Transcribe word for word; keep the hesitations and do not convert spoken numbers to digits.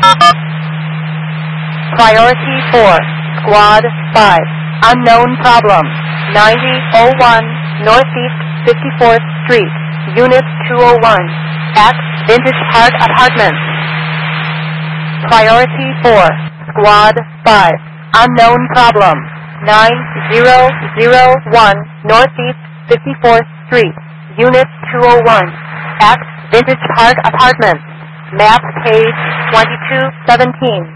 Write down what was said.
Priority four, Squad five, unknown problem, ninety oh one Northeast fifty-fourth Street, Unit two oh one, at Vintage Park Apartments. Priority four, Squad five, unknown problem, nine zero zero one Northeast fifty-fourth Street, Unit two oh one, at Vintage Park Apartments. Map page twenty-two seventeen.